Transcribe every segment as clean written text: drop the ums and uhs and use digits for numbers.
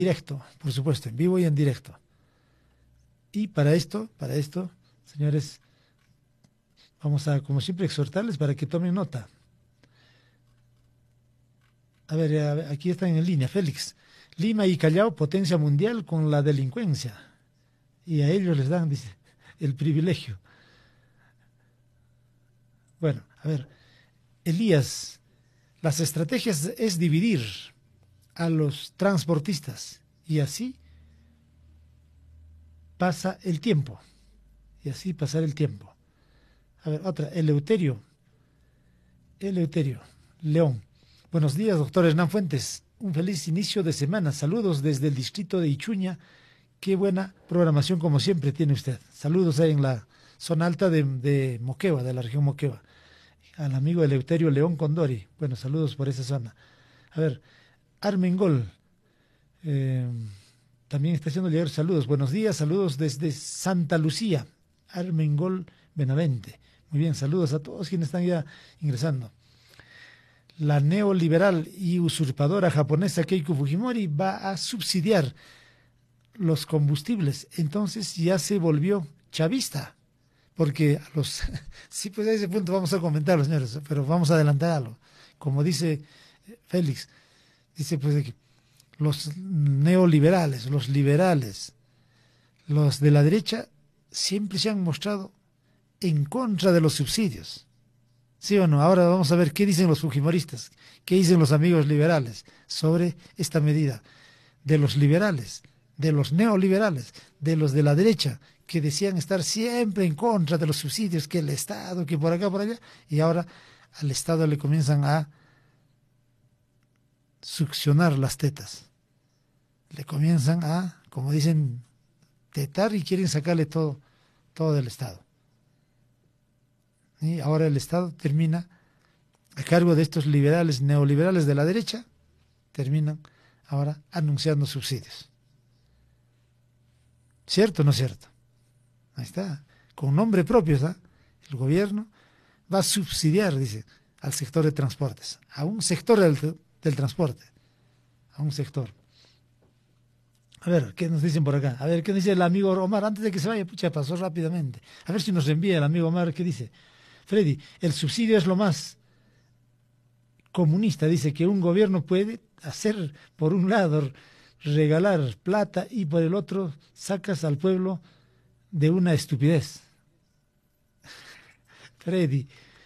directo, por supuesto, en vivo y en directo. Y para esto, señores, vamos a, como siempre, exhortarles para que tomen nota. A ver, aquí están en línea, Félix. Lima y Callao, potencia mundial con la delincuencia. Y a ellos les dan, dice, el privilegio. Bueno, a ver, Elías, las estrategias es dividir a los transportistas y así pasa el tiempo. Y así pasar el tiempo. A ver, otra, Eleuterio, León. Buenos días, doctor Hernán Fuentes. Un feliz inicio de semana. Saludos desde el distrito de Ichuña. Qué buena programación como siempre tiene usted. Saludos ahí en la zona alta de Moquegua, de la región Moquegua. Al amigo Eleuterio León Condori. Bueno, saludos por esa zona. A ver, Armengol. También está haciendo llegar saludos. Buenos días, saludos desde Santa Lucía. Armengol Benavente. Muy bien, saludos a todos quienes están ya ingresando. La neoliberal y usurpadora japonesa Keiko Fujimori va a subsidiar los combustibles. Entonces ya se volvió chavista. Porque a los... Sí, pues a ese punto vamos a comentarlo, señores, pero vamos a adelantarlo. Como dice Félix, dice pues de que los neoliberales, los liberales, los de la derecha siempre se han mostrado en contra de los subsidios. ¿Sí o no? Ahora vamos a ver qué dicen los fujimoristas, qué dicen los amigos liberales sobre esta medida de los liberales, de los neoliberales, de los de la derecha, que decían estar siempre en contra de los subsidios, que el Estado, que por acá, por allá, y ahora al Estado le comienzan a succionar las tetas. Le comienzan a, como dicen, tetar y quieren sacarle todo del Estado. Y ahora el Estado termina a cargo de estos liberales, neoliberales de la derecha, terminan ahora anunciando subsidios. ¿Cierto o no cierto? Ahí está, con nombre propio, ¿está? El gobierno va a subsidiar, dice, al sector de transportes, a un sector del transporte, a un sector. A ver, ¿qué nos dicen por acá? A ver, ¿qué dice el amigo Omar? Antes de que se vaya, pucha, pasó rápidamente. A ver si nos envía el amigo Omar, ¿qué dice? Freddy, el subsidio es lo más comunista, dice que un gobierno puede hacer, por un lado, regalar plata y por el otro sacas al pueblo de una estupidez. Freddy.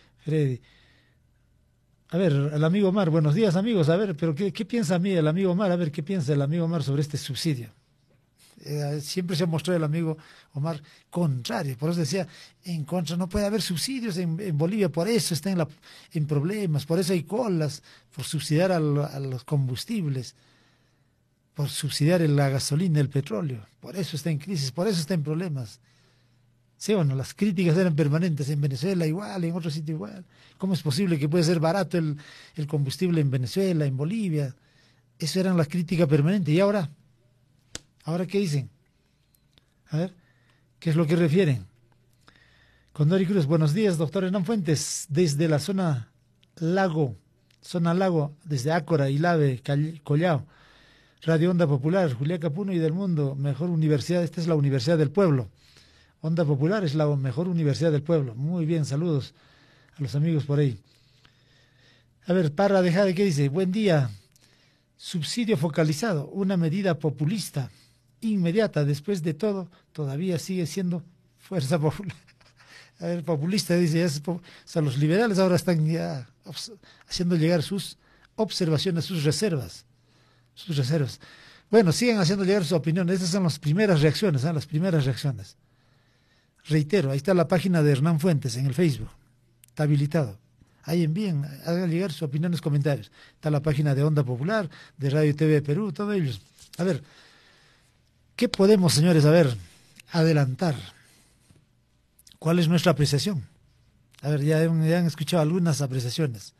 A ver, el amigo Omar, buenos días amigos, a ver, pero ¿qué piensa a mí el amigo Omar? A ver, ¿qué piensa el amigo Omar sobre este subsidio? Siempre se ha mostrado el amigo Omar contrario, por eso decía, en contra, no puede haber subsidios en Bolivia, por eso está en problemas, por eso hay colas, por subsidiar a los combustibles, por subsidiar la gasolina, el petróleo, por eso está en crisis, por eso está en problemas. Sí, bueno, las críticas eran permanentes en Venezuela igual, en otro sitio igual. ¿Cómo es posible que puede ser barato el combustible en Venezuela, en Bolivia? Eso eran las críticas permanentes. ¿Y ahora? ¿Ahora qué dicen? A ver, ¿qué es lo que refieren? Condori Cruz, buenos días, doctor Hernán Fuentes, desde la zona Lago, desde Ácora, Ilave, Collao, Radio Onda Popular, Juliaca Puno y del Mundo, mejor universidad, esta es la Universidad del Pueblo. Onda Popular es la mejor universidad del pueblo. Muy bien, saludos a los amigos por ahí. A ver, Parra de Jade, ¿qué dice? Buen día. Subsidio focalizado, una medida populista, inmediata, después de todo, todavía sigue siendo fuerza popular. A ver, populista, dice, o sea, los liberales ahora están ya haciendo llegar sus observaciones, sus reservas. Bueno, siguen haciendo llegar sus opiniones. Estas son las primeras reacciones, ¿eh? Las primeras reacciones. Reitero, ahí está la página de Hernán Fuentes en el Facebook. Está habilitado. Ahí envíen, hagan llegar sus opiniones, comentarios. Está la página de Onda Popular, de Radio y TV Perú, todos ellos. A ver, ¿qué podemos, señores, adelantar? ¿Cuál es nuestra apreciación? A ver, ya han escuchado algunas apreciaciones.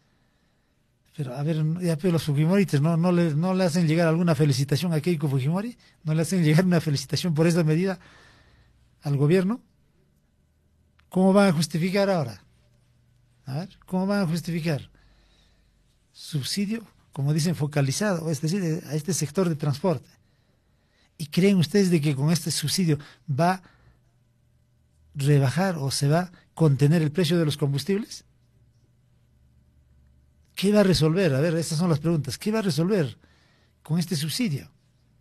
Pero, a ver, ya pero los Fujimoristas no le hacen llegar alguna felicitación a Keiko Fujimori, no le hacen llegar una felicitación por esta medida al gobierno. ¿Cómo van a justificar ahora? A ver, ¿cómo van a justificar? Subsidio como dicen, focalizado, es decir, a este sector de transporte. ¿Y creen ustedes de que con este subsidio va a rebajar o se va a contener el precio de los combustibles? ¿Qué va a resolver? A ver, estas son las preguntas. ¿Qué va a resolver con este subsidio?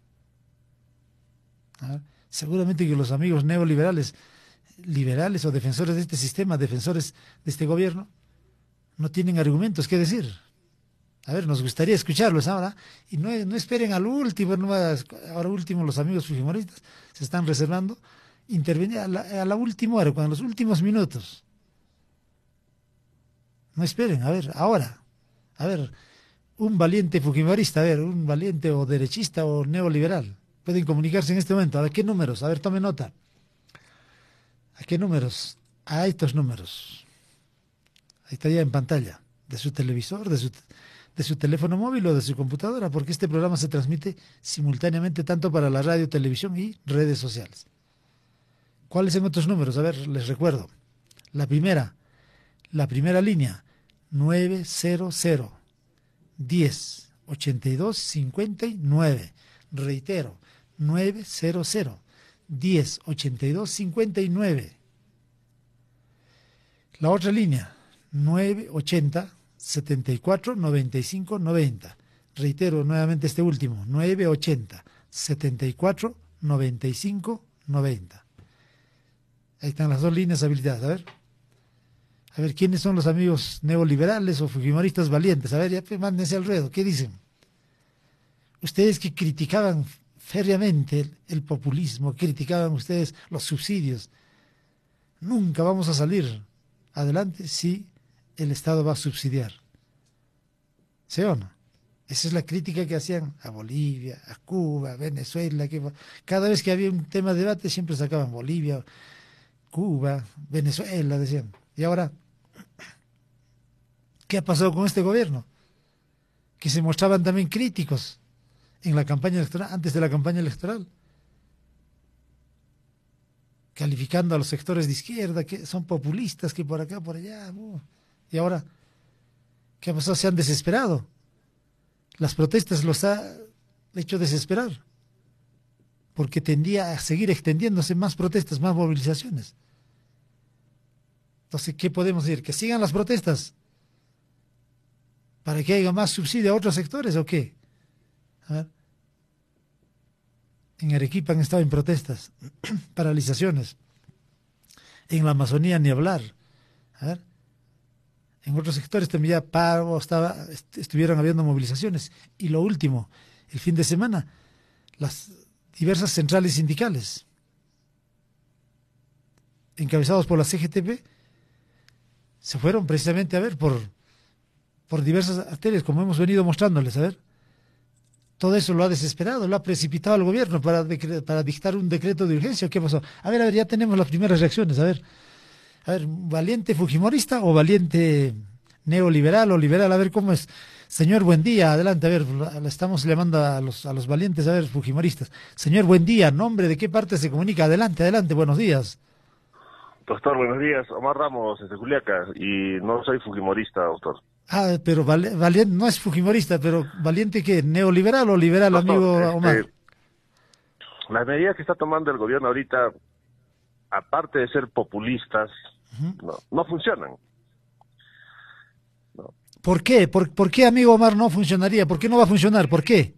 Seguramente que los amigos neoliberales, liberales o defensores de este sistema, defensores de este gobierno, no tienen argumentos que decir. A ver, nos gustaría escucharlos ahora y no esperen al último, ahora último los amigos fujimoristas se están reservando intervenir a la última hora, cuando los últimos minutos. No esperen, a ver, ahora. A ver, un valiente fujimorista, a ver, un valiente o derechista o neoliberal. Pueden comunicarse en este momento. A ver, ¿qué números? A ver, tome nota. ¿A qué números? A estos números. Ahí está ya en pantalla. De su televisor, de su teléfono móvil o de su computadora, porque este programa se transmite simultáneamente tanto para la radio, televisión y redes sociales. ¿Cuáles son otros números? A ver, les recuerdo. La primera línea, 900 10 82 59. Reitero, 900 10 82 59. La otra línea, 980 74 95 90. Reitero nuevamente este último, 980 74 95 90. Ahí están las dos líneas habilitadas. A ver, ¿quiénes son los amigos neoliberales o fujimoristas valientes? A ver, ya mándense al ruedo. ¿Qué dicen? Ustedes que criticaban férreamente el populismo, criticaban ustedes los subsidios. Nunca vamos a salir adelante si el Estado va a subsidiar. ¿Sí o no? Esa es la crítica que hacían a Bolivia, a Cuba, a Venezuela. Cada vez que había un tema de debate siempre sacaban Bolivia, Cuba, Venezuela, decían. Y ahora, ¿qué ha pasado con este gobierno? Que se mostraban también críticos en la campaña electoral, antes de la campaña electoral, calificando a los sectores de izquierda, que son populistas, que por acá, por allá. Y ahora, ¿qué ha pasado? Se han desesperado. Las protestas los ha hecho desesperar, porque tendía a seguir extendiéndose más protestas, más movilizaciones. Entonces, ¿qué podemos decir? ¿Que sigan las protestas para que haya más subsidio a otros sectores o qué? A ver. En Arequipa han estado en protestas, paralizaciones. En la Amazonía ni hablar. A ver. En otros sectores también ya paro, estuvieron habiendo movilizaciones. Y lo último, el fin de semana, las diversas centrales sindicales, encabezados por la CGTP, se fueron precisamente a ver por diversas arterias, como hemos venido mostrándoles, a ver. Todo eso lo ha desesperado, lo ha precipitado al gobierno para dictar un decreto de urgencia. ¿Qué pasó? A ver, ya tenemos las primeras reacciones, a ver, ¿valiente fujimorista o valiente neoliberal o liberal? A ver cómo es. Señor, buen día, adelante, a ver, le estamos llamando a los valientes, a ver, fujimoristas. Señor, buen día, ¿nombre de qué parte se comunica? Adelante, buenos días. Doctor, buenos días. Omar Ramos, desde Juliaca, y no soy fujimorista, doctor. Ah, pero valiente no es fujimorista, pero ¿valiente qué? ¿Neoliberal o liberal, doctor, amigo Omar? Las medidas que está tomando el gobierno ahorita, aparte de ser populistas, no funcionan. No. ¿Por qué? ¿Por qué, amigo Omar, no funcionaría? ¿Por qué no va a funcionar? ¿Por qué?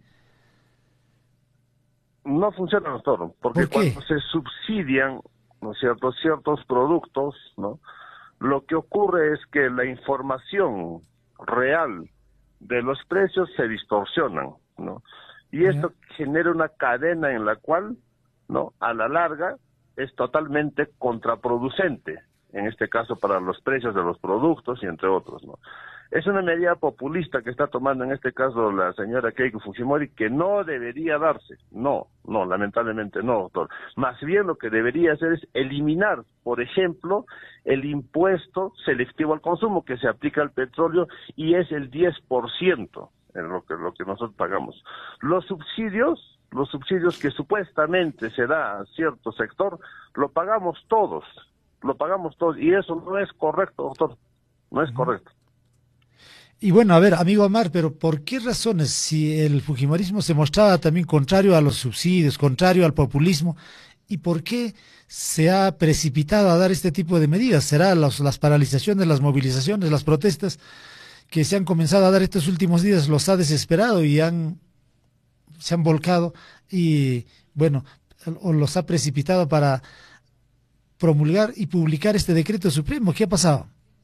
No funciona, doctor, porque cuando se subsidian, ¿no es cierto?, ciertos productos, ¿no?, lo que ocurre es que la información real de los precios se distorsionan, ¿no? Y esto genera una cadena en la cual, ¿no?, a la larga es totalmente contraproducente, en este caso para los precios de los productos y entre otros, ¿no? Es una medida populista que está tomando en este caso la señora Keiko Fujimori, que no debería darse. No, lamentablemente no, doctor. Más bien lo que debería hacer es eliminar, por ejemplo, el impuesto selectivo al consumo que se aplica al petróleo y es el 10% en lo que nosotros pagamos. Los subsidios que supuestamente se da a cierto sector, lo pagamos todos, y eso no es correcto, doctor, no es correcto. Y bueno, a ver, amigo Omar, pero ¿por qué razones, si el fujimorismo se mostraba también contrario a los subsidios, contrario al populismo, y por qué se ha precipitado a dar este tipo de medidas? ¿Será las paralizaciones, las movilizaciones, las protestas que se han comenzado a dar estos últimos días los ha desesperado y se han volcado y, bueno, o los ha precipitado para promulgar y publicar este decreto supremo? ¿Qué ha pasado?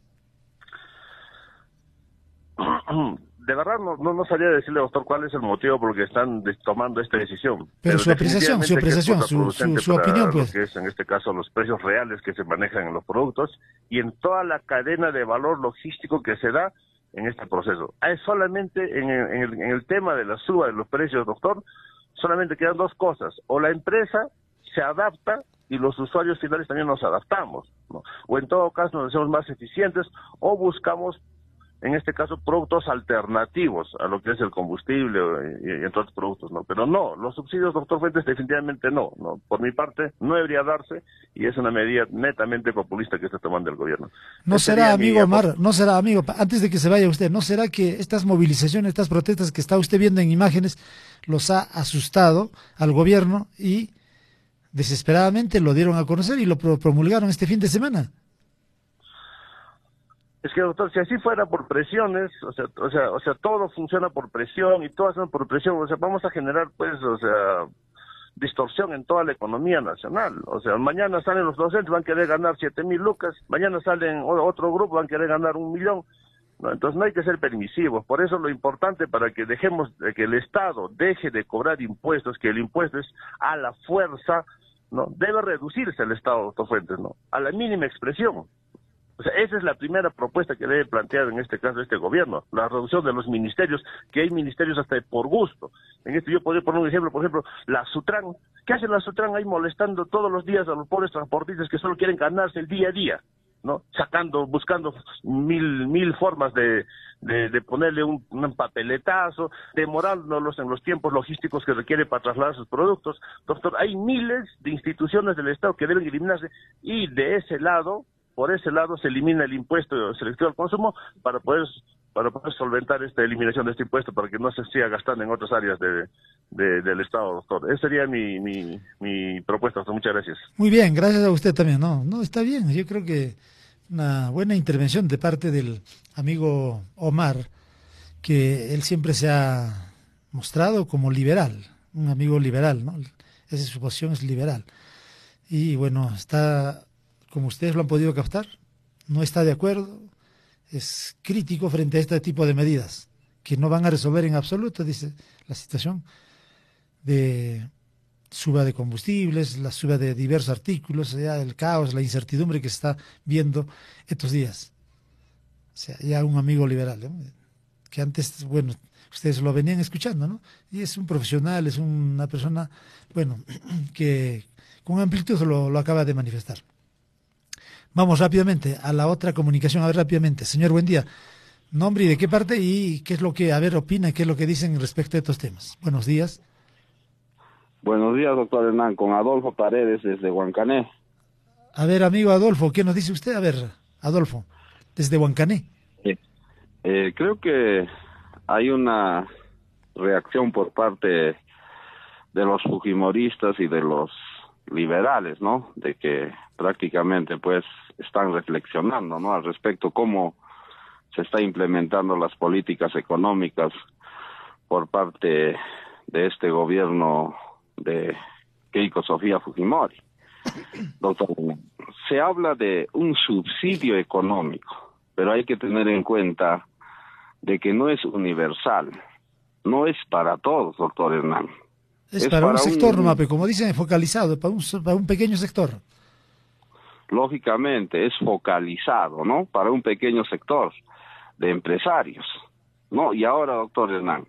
De verdad no sabría decirle, doctor, cuál es el motivo por el que están tomando esta decisión. Pero su apreciación, su opinión, pues. Lo que es, en este caso, los precios reales que se manejan en los productos y en toda la cadena de valor logístico que se da en este proceso. Es solamente en el tema de la suba de los precios, doctor, solamente quedan dos cosas. O la empresa se adapta y los usuarios finales también nos adaptamos, ¿no? O en todo caso nos hacemos más eficientes o buscamos, en este caso, productos alternativos a lo que es el combustible y entre otros productos, ¿no? Pero no, los subsidios, doctor Fuentes, definitivamente no. Por mi parte, no debería darse y es una medida netamente populista que está tomando el gobierno. ¿No será, amigo Omar, no será, amigo, antes de que se vaya usted, no será que estas movilizaciones, estas protestas que está usted viendo en imágenes, los ha asustado al gobierno y desesperadamente lo dieron a conocer y lo promulgaron este fin de semana? Es que, doctor, si así fuera por presiones, o sea, todo funciona por presión y todo hacen por presión, o sea, vamos a generar, pues, o sea, distorsión en toda la economía nacional. O sea, mañana salen los docentes, van a querer ganar 7.000 lucas, mañana salen otro grupo, van a querer ganar 1.000.000, ¿no? Entonces no hay que ser permisivos. Por eso lo importante, para que dejemos de que el Estado deje de cobrar impuestos, que el impuesto es a la fuerza, ¿no? Debe reducirse el Estado, doctor Fuentes, ¿no? A la mínima expresión. O sea, esa es la primera propuesta que debe plantear en este caso este gobierno, la reducción de los ministerios, que hay ministerios hasta por gusto. En esto yo podría poner un ejemplo, por ejemplo, la Sutran. ¿Qué hace la Sutran ahí molestando todos los días a los pobres transportistas que solo quieren ganarse el día a día, ¿no? Buscando mil formas de ponerle un papeletazo, demorándolos en los tiempos logísticos que requiere para trasladar sus productos? Doctor, hay miles de instituciones del Estado que deben eliminarse y por ese lado se elimina el impuesto selectivo al consumo para poder solventar esta eliminación de este impuesto, para que no se siga gastando en otras áreas del Estado, doctor. Esa sería mi propuesta, doctor. Muchas gracias. Muy bien, gracias a usted también. No, está bien. Yo creo que una buena intervención de parte del amigo Omar, que él siempre se ha mostrado como liberal, un amigo liberal, ¿no? Esa es su posición, es liberal. Y bueno, está, como ustedes lo han podido captar, no está de acuerdo, es crítico frente a este tipo de medidas que no van a resolver en absoluto, dice, la situación de suba de combustibles, la suba de diversos artículos, ya el caos, la incertidumbre que se está viendo estos días. O sea, ya un amigo liberal, ¿no? Que antes, bueno, ustedes lo venían escuchando, ¿no? Y es un profesional, es una persona, bueno, que con amplitud lo acaba de manifestar. Vamos rápidamente a la otra comunicación, a ver rápidamente. Señor, buen día. Nombre y de qué parte y qué es lo que, opina, qué es lo que dicen respecto a estos temas. Buenos días. Buenos días, doctor Hernán, con Adolfo Paredes desde Huancané. A ver, amigo Adolfo, ¿qué nos dice usted? A ver, Adolfo, desde Huancané. Creo que hay una reacción por parte de los fujimoristas y de los liberales, ¿no? De que prácticamente pues están reflexionando, ¿no? Al respecto cómo se está implementando las políticas económicas por parte de este gobierno de Keiko Sofía Fujimori. Doctor, se habla de un subsidio económico, pero hay que tener en cuenta de que no es universal, no es para todos, doctor Hernán. Es para un sector, nomás, como dicen, focalizado, para un pequeño sector. Lógicamente, es focalizado, ¿no? Para un pequeño sector de empresarios, ¿no? Y ahora, doctor Hernán,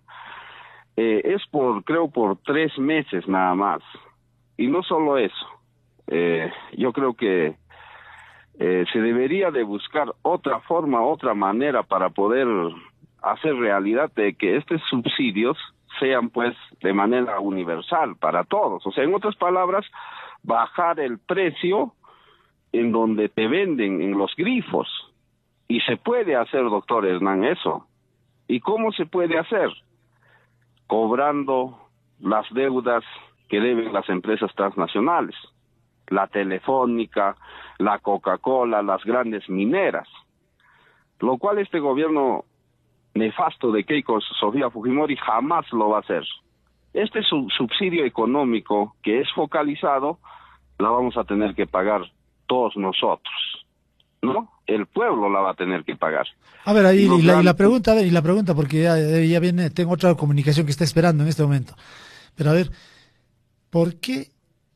creo por 3 meses nada más. Y no solo eso, yo creo que se debería de buscar otra forma, otra manera para poder hacer realidad de que estos subsidios sean pues de manera universal para todos. O sea, en otras palabras, bajar el precio en donde te venden en los grifos. Y se puede hacer, doctor Hernán, eso. ¿Y cómo se puede hacer? Cobrando las deudas que deben las empresas transnacionales, la Telefónica, la Coca-Cola, las grandes mineras, lo cual este gobierno nefasto de Keiko Sofía Fujimori jamás lo va a hacer. Este subsidio económico que es focalizado, la vamos a tener que pagar todos nosotros, ¿no? El pueblo la va a tener que pagar. A ver, ahí la pregunta, porque ya viene, tengo otra comunicación que está esperando en este momento. Pero a ver, ¿por qué?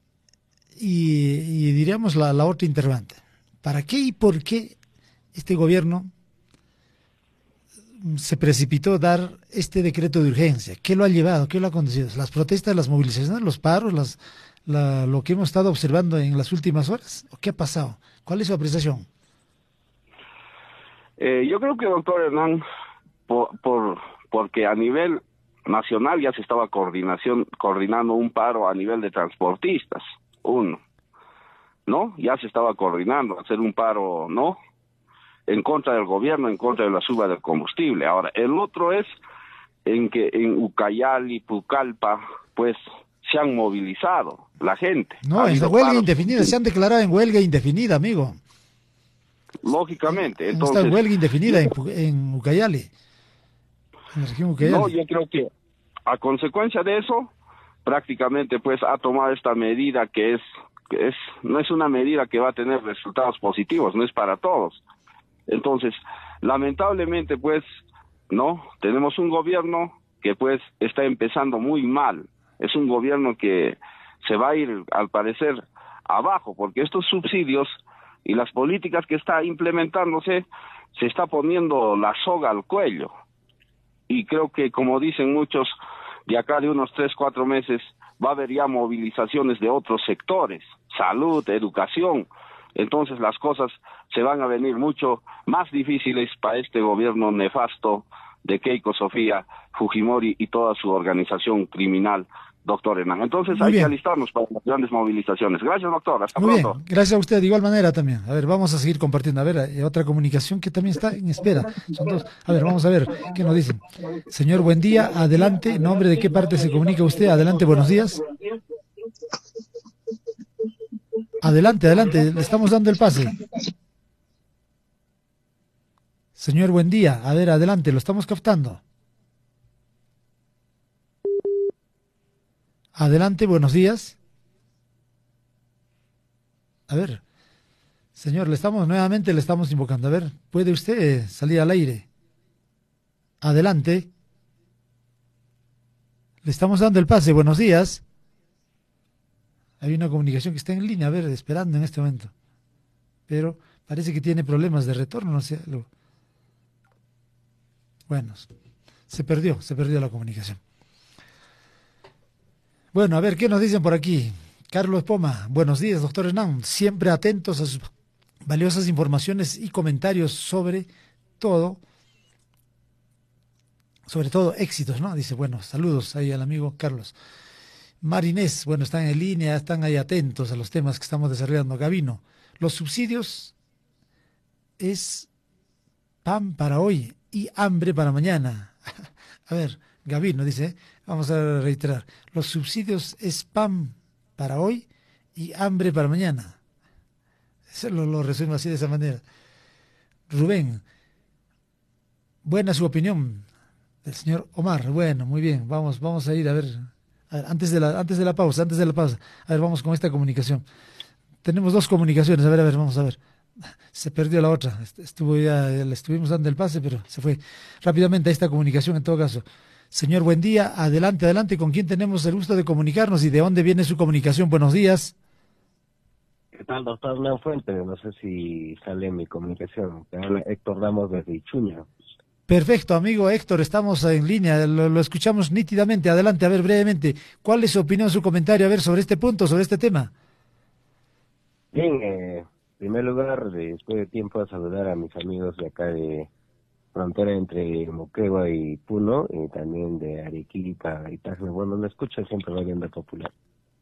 Y diríamos la otra interrogante. ¿Para qué y por qué este gobierno se precipitó a dar este decreto de urgencia? ¿Qué lo ha llevado? ¿Qué lo ha conducido? ¿Las protestas, las movilizaciones, los paros, lo que hemos estado observando en las últimas horas? ¿O qué ha pasado? ¿Cuál es su apreciación? Yo creo que, doctor Hernán, porque a nivel nacional ya se estaba coordinando un paro a nivel de transportistas, ¿no? Ya se estaba coordinando hacer un paro, ¿no? En contra del gobierno, en contra de la suba del combustible. Ahora, el otro es en que en Ucayali, Pucallpa, pues se han movilizado la gente. No, es huelga indefinida, se han declarado en huelga indefinida, amigo. Lógicamente, entonces... Está en huelga indefinida en Ucayali, en la región Ucayali. No, yo creo que a consecuencia de eso, prácticamente pues ha tomado esta medida que no es una medida que va a tener resultados positivos, no es para todos. Entonces, lamentablemente pues, no, tenemos un gobierno que pues está empezando muy mal. Es un gobierno que se va a ir, al parecer, abajo, porque estos subsidios y las políticas que está implementándose, se está poniendo la soga al cuello. Y creo que, como dicen muchos, de acá de unos 3-4 meses va a haber ya movilizaciones de otros sectores, salud, educación. Entonces las cosas se van a venir mucho más difíciles para este gobierno nefasto de Keiko Sofía Fujimori y toda su organización criminal, doctor Hernán. Entonces hay que alistarnos para las grandes movilizaciones. Gracias, doctor. Hasta pronto. Bien, gracias a usted. De igual manera también. A ver, vamos a seguir compartiendo. A ver, otra comunicación que también está en espera. Son dos. A ver, vamos a ver qué nos dicen. Señor, buen día. Adelante. ¿Nombre de qué parte se comunica usted? Adelante, buenos días. Adelante, le estamos dando el pase. Señor, buen día. A ver, adelante, lo estamos captando. Adelante, buenos días. A ver, señor, le estamos invocando. A ver, ¿puede usted salir al aire? Adelante. Le estamos dando el pase. Buenos días. Hay una comunicación que está en línea, a ver, esperando en este momento. Pero parece que tiene problemas de retorno, no sé. Bueno, se perdió la comunicación. Bueno, a ver, ¿qué nos dicen por aquí? Carlos Poma, buenos días, doctor Hernán. Siempre atentos a sus valiosas informaciones y comentarios sobre todo éxitos, ¿no? Dice, bueno, saludos ahí al amigo Carlos. Marinés, bueno, están en línea, están ahí atentos a los temas que estamos desarrollando. Gavino, los subsidios es pan para hoy y hambre para mañana. A ver, Gavino dice, vamos a reiterar, los subsidios es pan para hoy y hambre para mañana. Eso lo resumo así de esa manera. Rubén, buena su opinión del señor Omar. Bueno, muy bien, vamos a ir a ver, antes de la pausa. A ver, vamos con esta comunicación. Tenemos dos comunicaciones, a ver, vamos a ver. Se perdió la otra, le estuvimos dando el pase, pero se fue rápidamente a esta comunicación en todo caso. Señor, buen día, adelante, ¿con quién tenemos el gusto de comunicarnos y de dónde viene su comunicación? Buenos días. ¿Qué tal, doctor Hernán Fuentes? No sé si sale mi comunicación. Te habla Héctor Ramos desde Ichuña. Perfecto, amigo Héctor, estamos en línea, lo escuchamos nítidamente. Adelante, a ver, brevemente, ¿cuál es su opinión, su comentario, a ver, sobre este punto, sobre este tema? Bien, en primer lugar, después de tiempo, a saludar a mis amigos de acá de frontera entre Moquegua y Puno, y también de Arequipa y Tacna. Bueno, me escucha siempre la Agenda Popular.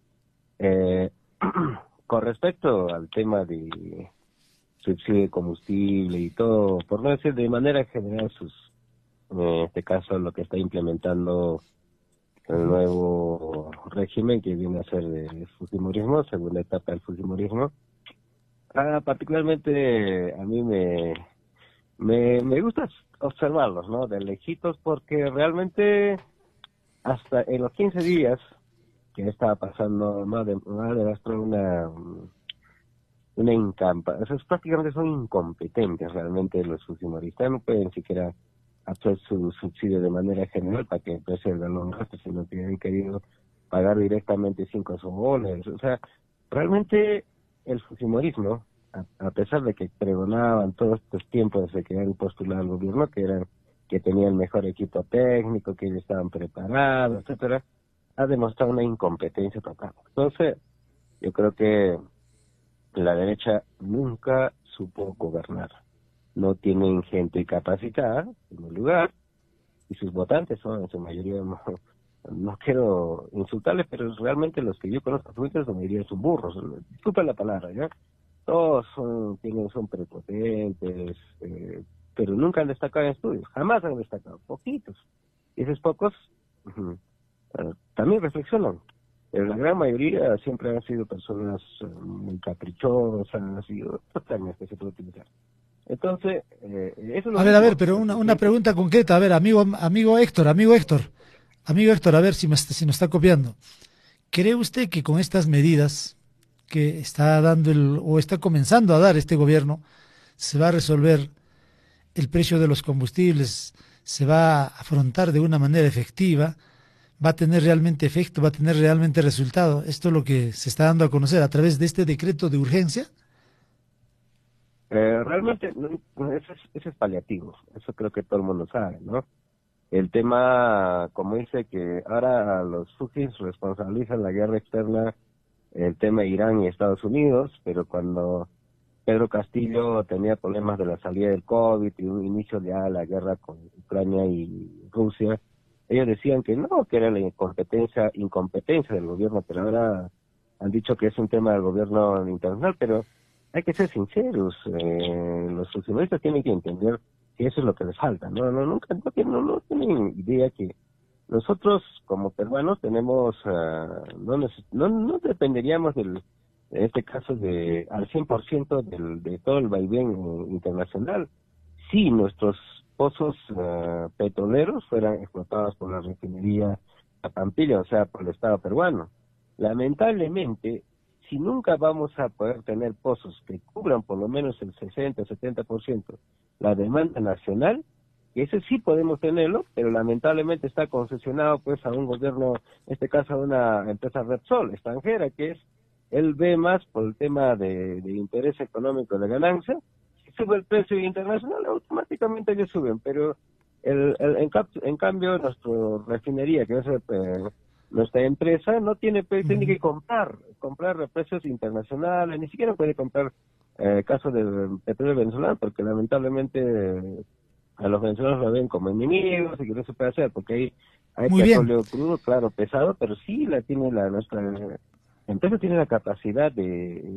Con respecto al tema de subsidio de combustible y todo, por no decir de manera general sus en este caso lo que está implementando el nuevo régimen que viene a ser el fujimorismo, segunda etapa del fujimorismo. Particularmente a mí me gusta observarlos, ¿no? De lejitos, porque realmente hasta en los 15 días que estaba pasando, más demostró una o sea, prácticamente son incompetentes realmente los fujimoristas, no pueden siquiera hacer su subsidio de manera general para que el precio del galón gaste, sino que han querido pagar directamente 5 soles. O sea, realmente el fujimorismo, a pesar de que pregonaban todos estos tiempos desde que han postulado al gobierno, que tenían mejor equipo técnico, que ellos estaban preparados, etcétera, ha demostrado una incompetencia total. Entonces, yo creo que la derecha nunca supo gobernar. No tienen gente capacitada, en primer lugar, y sus votantes son en su mayoría, no quiero insultarles, pero realmente los que yo conozco, en su mayoría son burros, disculpen la palabra, ¿ya? Todos son prepotentes, pero nunca han destacado en estudios, jamás han destacado, poquitos. Y esos pocos también reflexionan. Pero la gran mayoría siempre han sido personas muy caprichosas y otros términos que se puede utilizar. Entonces, eso es lo a ver, pero una pregunta concreta, a ver, amigo Héctor, a ver si nos está copiando. ¿Cree usted que con estas medidas que está dando o está comenzando a dar este gobierno, se va a resolver el precio de los combustibles, se va a afrontar de una manera efectiva, va a tener realmente efecto, va a tener realmente resultado? ¿Esto es lo que se está dando a conocer a través de este decreto de urgencia? Realmente eso es paliativo, eso creo que todo el mundo sabe, ¿no? El tema, como dice que ahora los fujis responsabilizan la guerra externa, el tema Irán y Estados Unidos, pero cuando Pedro Castillo tenía problemas de la salida del COVID y un inicio ya la guerra con Ucrania y Rusia, ellos decían que no, que era la incompetencia del gobierno, pero ahora han dicho que es un tema del gobierno internacional, pero hay que ser sinceros, los funcionarios tienen que entender que eso es lo que les falta, no tienen idea que nosotros como peruanos tenemos, no dependeríamos en este caso al 100% de todo el vaivén internacional. Si nuestros pozos petroleros fueran explotados por la refinería a Pampilla, o sea, por el Estado peruano. Lamentablemente, si nunca vamos a poder tener pozos que cubran por lo menos el 60-70% la demanda nacional, que ese sí podemos tenerlo, pero lamentablemente está concesionado pues a un gobierno, en este caso a una empresa Repsol extranjera, que él ve más por el tema de interés económico de ganancia. Si sube el precio internacional, automáticamente ellos suben, pero en cambio nuestra refinería, que es nuestra empresa, no tiene que comprar a precios internacionales, ni siquiera puede comprar caso del petróleo venezolano, porque lamentablemente a los venezolanos lo ven como enemigos y que no se puede hacer, porque hay petróleo crudo, claro, pesado, pero sí nuestra empresa tiene la capacidad de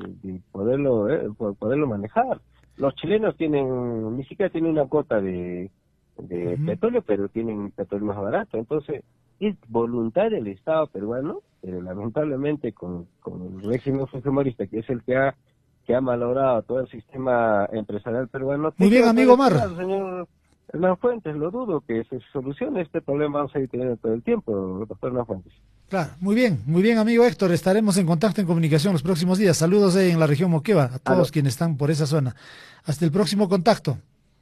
poderlo manejar. Los chilenos ni siquiera tienen una cuota de petróleo, pero tienen petróleo más barato. Entonces, es voluntad del Estado peruano, pero lamentablemente con el régimen fujimorista, que es el que ha malogrado todo el sistema empresarial peruano. Muy bien, amigo Omar. Señor Hernán Fuentes, lo dudo que se solucione este problema, vamos a ir teniendo todo el tiempo, doctor Hernán Fuentes. Claro, muy bien, amigo Héctor, estaremos en contacto, en comunicación los próximos días. Saludos en la región Moquegua, a todos quienes están por esa zona. Hasta el próximo contacto.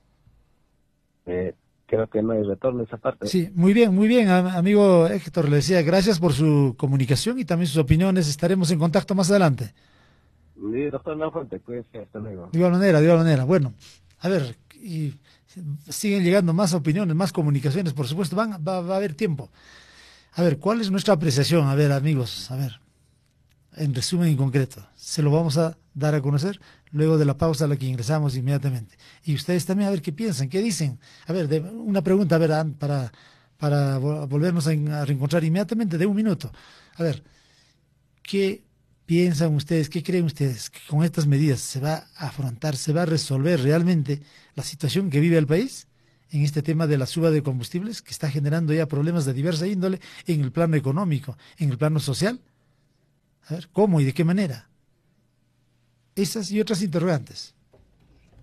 Creo que no hay retorno a esa parte. Sí, muy bien, amigo Héctor, le decía gracias por su comunicación y también sus opiniones. Estaremos en contacto más adelante. Sí, doctor Hernán Fuentes, cuídese, hasta luego. De igual manera. Bueno, a ver, y siguen llegando más opiniones, más comunicaciones, por supuesto, va a haber tiempo. A ver, ¿cuál es nuestra apreciación? A ver, amigos, en resumen y concreto, se lo vamos a dar a conocer luego de la pausa a la que ingresamos inmediatamente. Y ustedes también, a ver qué piensan, qué dicen. A ver, una pregunta, a ver, para volvernos a reencontrar inmediatamente de un minuto. A ver, ¿qué piensan ustedes, qué creen ustedes que con estas medidas se va a afrontar, se va a resolver realmente la situación que vive el país? en este tema de la suba de combustibles que está generando ya problemas de diversa índole en el plano económico, en el plano social? A ver, ¿cómo y de qué manera? Esas y otras interrogantes.